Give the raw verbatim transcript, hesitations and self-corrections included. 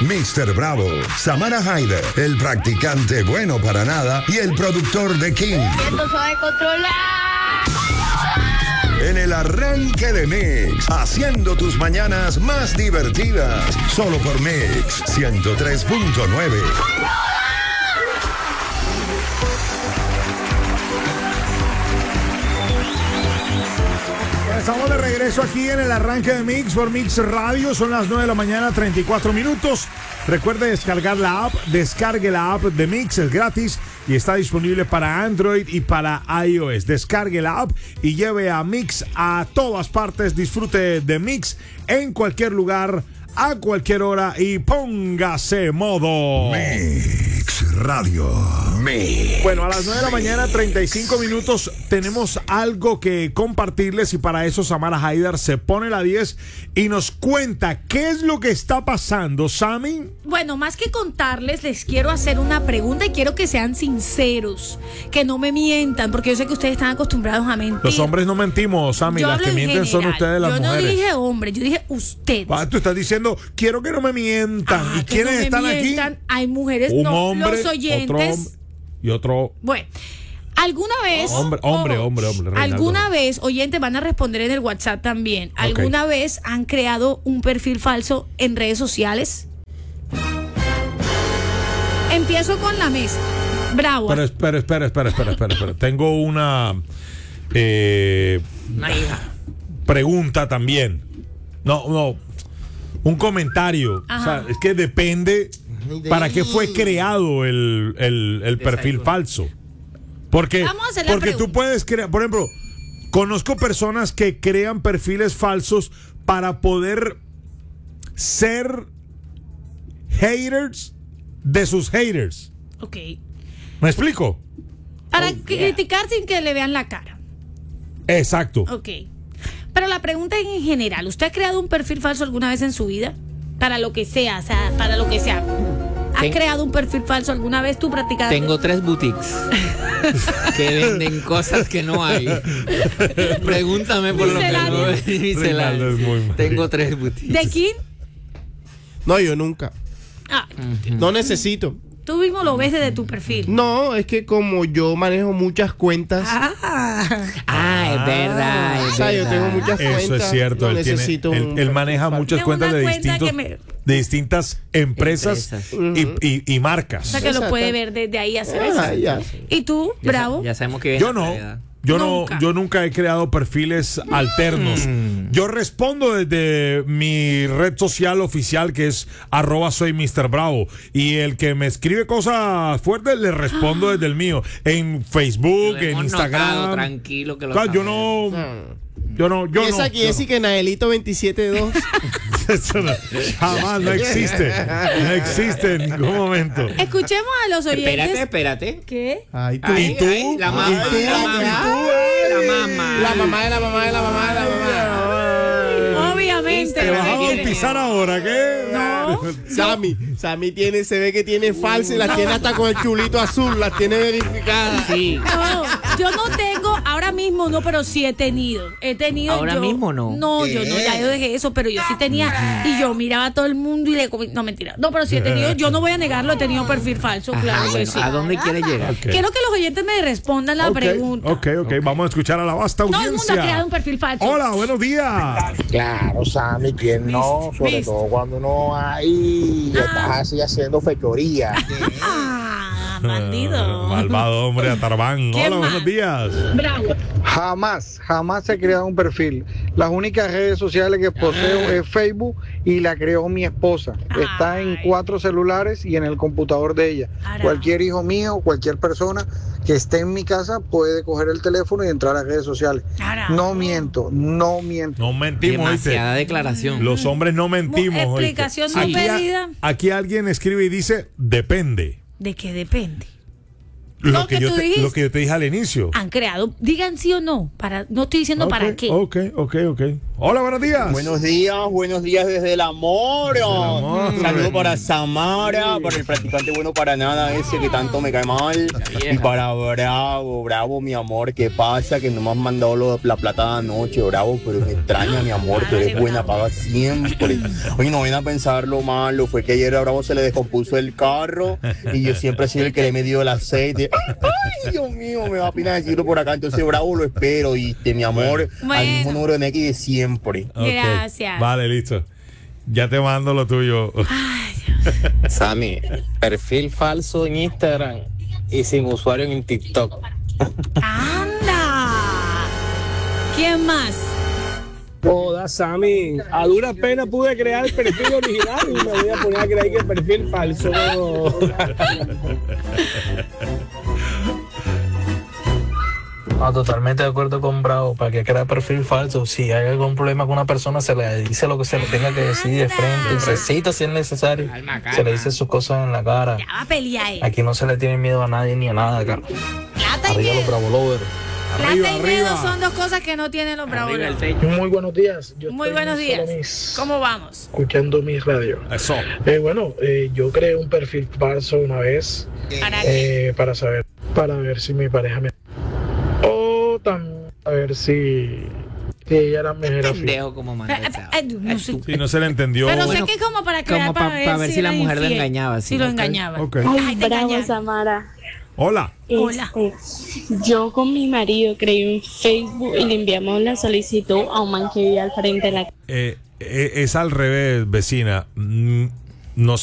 míster Bravo, Samara Haider, el practicante bueno para nada y el productor de King. Esto se va a controlar. En el arranque de Mix, haciendo tus mañanas más divertidas. Solo por Mix ciento tres punto nueve. Estamos de regreso aquí en el arranque de Mix por Mix Radio. Son las nueve de la mañana, treinta y cuatro minutos. Recuerde descargar la app. Descargue la app de Mix, es gratis y está disponible para Android y para iOS. Descargue la app y lleve a Mix a todas partes. Disfrute de Mix en cualquier lugar, a cualquier hora y póngase modo Mix Radio. Mix. Bueno, a las nueve de la mañana, treinta y cinco minutos, tenemos algo que compartirles y para eso Samara Haider se pone la diez y nos cuenta qué es lo que está pasando, Sammy. Bueno, más que contarles, les quiero hacer una pregunta y quiero que sean sinceros, que no me mientan, porque yo sé que ustedes están acostumbrados a mentir. Los hombres no mentimos, Sammy, Yo las hablo que en mienten son general. ustedes, las yo mujeres. Yo no dije hombre, yo dije ustedes. Ah, tú estás diciendo, quiero que no me mientan. Ah, ¿Y que quiénes no me están mientan. aquí? Hay mujeres, Un no, hombre, los oyentes. otro hombre y otro. Bueno, alguna vez. Hombre, hombre, oh, hombre, hombre. Reinaldo. Alguna vez, oyentes, van a responder en el WhatsApp también. ¿Alguna Okay. vez han creado un perfil falso en redes sociales? Empiezo con la mesa. Bravo. Pero espera, espera, espera, espera, espera, espera. Tengo una eh, Una hija. pregunta también. No, no. Un comentario. Ajá. O sea, es que depende para qué fue creado el, el, el perfil Exacto. falso. Porque, Vamos a hacer la porque tú pregunta. puedes crear, por ejemplo, conozco personas que crean perfiles falsos para poder ser haters de sus haters. Ok. ¿Me explico? Para Oh, yeah. criticar sin que le vean la cara. Exacto. Ok. Pero la pregunta es en general, ¿usted ha creado un perfil falso alguna vez en su vida? Para lo que sea, o sea, para lo que sea. ¿Has Ten- creado un perfil falso alguna vez tú practicando? Tengo tres boutiques que venden cosas que no hay. Pregúntame por lo que Misceláneo. no es Reinaldo es muy mal. Tengo tres boutiques. ¿De quién? No, yo nunca. Ah, No necesito. tú mismo lo ves desde tu perfil. No, es que como yo manejo muchas cuentas, Ah, Ah, es verdad. Es o sea, yo verdad. tengo muchas Eso cuentas. es cierto. no él, tiene- necesito él- un él maneja perfil muchas Tengo cuentas una de, cuenta distintos, que me- de distintas empresas, Empresas. y, y- y o marcas. sea que lo Exacto. puede ver desde ahí hacer falso. Ah, eso. ya. ¿Y tú, Ya sa- Bravo? Ya sabemos que Yo no. Yo Nunca. no, yo nunca he creado perfiles alternos. Yo respondo desde mi red social oficial que es arroba soy míster Bravo. Y el que me escribe cosas fuertes le respondo desde el mío. En Facebook, en Instagram. Tranquilo que lo Claro, yo sabemos. no. Yo no, yo y esa no. aquí yo es no. que Naelito veintisiete dos. Eso no- jamás, no existe. No existe en ningún momento. Escuchemos a los oyentes. Espérate, espérate. ¿Qué? Ay, tú. Ay, ¿Y tú? ay, la mamá, ¿Y tú? la mamá, Ay. la mamá. La mamá de la mamá de la mamá de la mamá. Obviamente. ¿Te vas a Ay, bautizar ahora? ¿Qué? No. Sammy, Sammy tiene, se ve que tiene falsa y las tiene hasta con el chulito azul, las tiene verificadas. Sí. No, yo no tengo, ahora mismo no, pero sí he tenido. He tenido. Ahora yo- mismo no. No, yo no, ya yo dejé eso, pero yo sí tenía. Y yo miraba a todo el mundo y le comí. No, mentira. No, pero sí he tenido. Yo no voy a negarlo, he tenido perfil falso, Ajá, claro que bueno, sí. ¿a dónde quiere llegar? Ok. Quiero que los oyentes me respondan la Ok, pregunta. Ok, ok, vamos a escuchar a la vasta Todo audiencia. el mundo ha creado un perfil falso. Hola, buenos días. Claro, Sammy, ¿quién no? Viste, Sobre viste. todo cuando uno ahí estás así haciendo fechoría. Ah, Ah, bandido. malvado hombre Atarbán. ¿Quién Hola, más? buenos días. Bravo. Jamás, jamás he creado un perfil. Las únicas redes sociales que poseo es Facebook y la creó mi esposa. Está en Ay. cuatro celulares y en el computador de ella. Ara. Cualquier hijo mío, cualquier persona que esté en mi casa puede coger el teléfono y entrar a redes sociales. Ara. No miento, no miento. No mentimos, ¿oíste? Demasiada declaración. Los hombres no mentimos. Mo- ¿oíste? explicación no Aquí, a- pedida. aquí alguien escribe y dice, depende. ¿De qué depende? Lo, Lo que, que yo tú te, dijiste. lo que yo te dije al inicio. Han creado, digan sí o no, para, no estoy diciendo Ok, para qué. Ok, ok, ok. Hola, buenos días. Buenos días, buenos días desde el amor. amor. Saludos para Samara, para el practicante bueno para nada ese que tanto me cae mal. Y para Bravo, Bravo, mi amor, ¿qué pasa? Que no me has mandado lo- la plata de anoche, Bravo, pero me extraña, mi amor, tú eres buena, paga siempre. Oye, no ven a pensar lo malo, fue que ayer a Bravo se le descompuso el carro y yo siempre he sido el que le he medido el aceite. Ay, Dios mío, me va a pinar decirlo por acá, entonces Bravo lo espero, y mi amor, Bueno. al mismo número de X de siempre. Ok. Gracias. Vale, listo. Ya te mando lo tuyo. Sammy, perfil falso en Instagram y sin usuario en TikTok. ¡Anda! ¿Quién más? Joda, Sammy, a dura pena pude crear el perfil original y me voy a poner a creer que el perfil falso. No, totalmente de acuerdo con Bravo. ¿Para que crea perfil falso? Si hay algún problema con una persona, se le dice lo que se le tenga que decir de frente. Se cita si es necesario. Se le dice sus cosas en la cara. Ya va a pelear él. Aquí no se le tiene miedo a nadie ni a nada, cara. Plata y Arriba los miedo. Bravo Lovers. Plata y miedo son dos cosas que no tienen los bravos. Muy buenos días. Yo Muy estoy buenos en días. Solomis, ¿Cómo vamos? escuchando mi radio. Eso. Eh, bueno, eh, yo creé un perfil falso una vez ¿Para qué? eh, para saber, para ver si mi pareja me... O también a ver si, si ella era mejor afín. Pendejo como manda. Eh, eh, eh, no sé. Sí, no se le entendió. Pero Bueno, sé que es como para crear como para, pa- ver, pa' ver si la era mujer lo infiel. engañaba, sí. Si lo Ok. engañaba. Ok. Ay, te Bravo, engañaron. Samara. Hola. Hola. Este, yo con mi marido creé un Facebook y le enviamos la solicitud a un man que vivía al frente de la Eh, eh, es al revés, vecina. Mm, No